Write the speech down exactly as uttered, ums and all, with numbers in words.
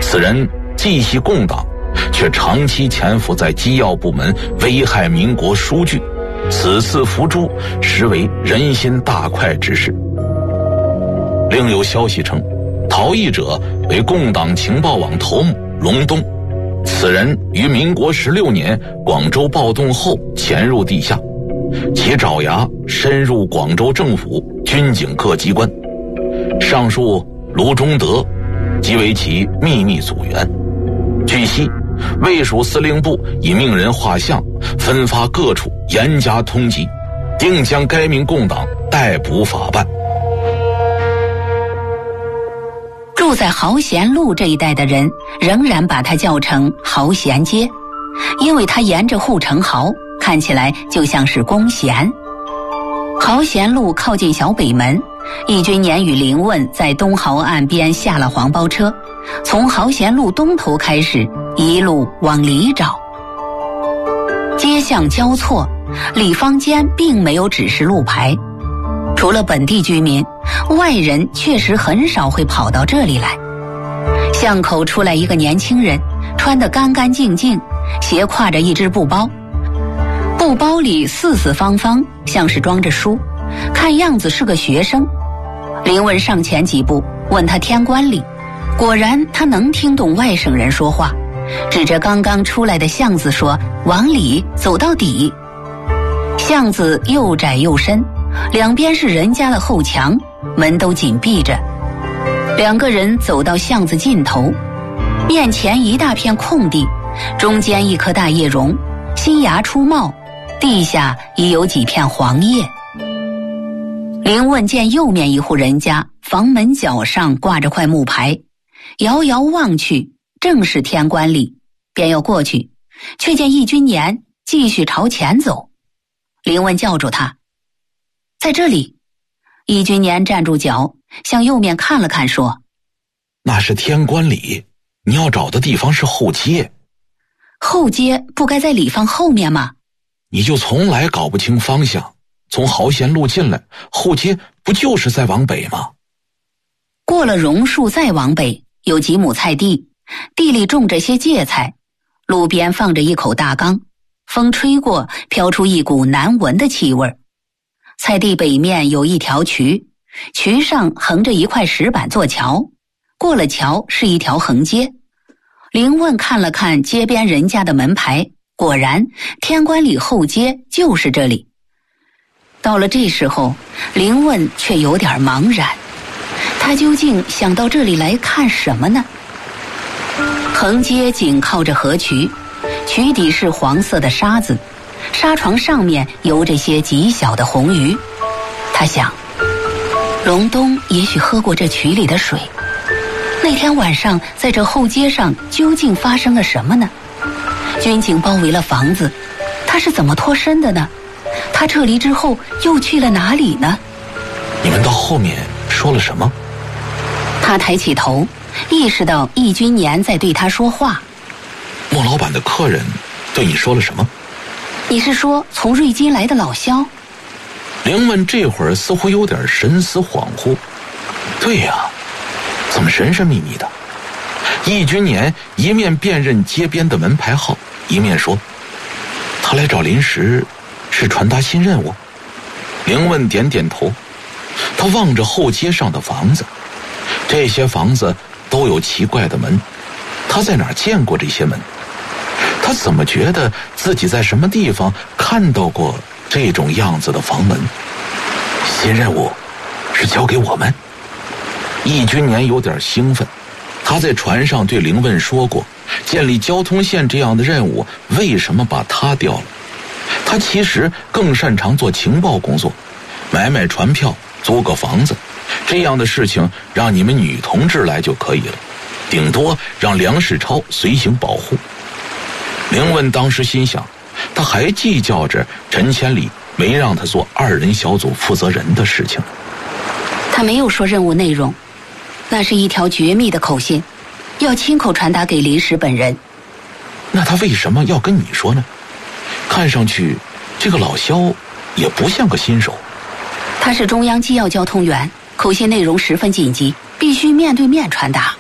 此人既系共党，却长期潜伏在机要部门，危害民国殊惧，此次伏诛实为人心大快之事。另有消息称，逃逸者为共党情报网头目隆东，此人于民国十六年广州暴动后潜入地下，其爪牙深入广州政府、军警各机关。上述卢中德即为其秘密组员。据悉，卫戍司令部已命人画像，分发各处，严加通缉，定将该名共党逮捕法办。 住在豪贤路这一带的人仍然把它叫成豪贤街，因为它沿着护城壕，看起来就像是弓弦。豪贤路靠近小北门，易君年与林问在东豪岸边下了黄包车，从豪贤路东头开始，一路往里找。街巷交错，里坊间并没有指示路牌，除了本地居民，外人确实很少会跑到这里来。巷口出来一个年轻人，穿得干干净净，斜挎着一只布包，布包里四四方方，像是装着书，看样子是个学生。林问上前几步，问他天官里，果然他能听懂外省人说话，指着刚刚出来的巷子说：“往里走到底。”巷子又窄又深，两边是人家的后墙，门都紧闭着。两个人走到巷子尽头，面前一大片空地，中间一棵大叶榕，新芽初冒，地下已有几片黄叶。林问见右面一户人家房门角上挂着块木牌，遥遥望去，正是天官里，便要过去，却见易君年继续朝前走。林问叫住他：“在这里。”易君年站住脚，向右面看了看，说：“ 那是天官里，你要找的地方是后街。”“ 后街不该在里坊后面吗？”“ 你就从来搞不清方向，从豪贤路进来，后街不就是在往北吗？” 过了榕树再往北，有几亩菜地，地里种着些芥菜，路边放着一口大缸，风吹过，飘出一股难闻的气味。菜地北面有一条渠，渠上横着一块石板做桥，过了桥是一条横街。林问看了看街边人家的门牌，果然天官里后街就是这里。到了这时候，林问却有点茫然，他究竟想到这里来看什么呢？横街紧靠着河渠，渠底是黄色的沙子，沙床上面游着些极小的红鱼。他想，隆冬也许喝过这渠里的水。那天晚上在这后街上究竟发生了什么呢？军警包围了房子，他是怎么脱身的呢？他撤离之后又去了哪里呢？ 你们到后面说了什么？ 他抬起头，意识到易君年在对他说话。 莫老板的客人对你说了什么？ 你是说从瑞金来的老萧？ 林问这会儿似乎有点神思恍惚。对呀，怎么神神秘秘的？易君年一面辨认街边的门牌号，一面说：“他来找林时是传达新任务。”林问点点头。他望着后街上的房子，这些房子都有奇怪的门，他在哪儿见过这些门？他怎么觉得自己在什么地方看到过这种样子的房门？新任务是交给我们？易君年有点兴奋，他在船上对林问说过，建立交通线这样的任务为什么把他调了？他其实更擅长做情报工作，买买船票，租个房子，这样的事情让你们女同志来就可以了，顶多让梁世超随行保护。林问当时心想，他还计较着陈千里没让他做二人小组负责人的事情。 他没有说任务内容，那是一条绝密的口信，要亲口传达给林石本人。 那他为什么要跟你说呢？看上去这个老萧也不像个新手。 他是中央机要交通员，口信内容十分紧急，必须面对面传达。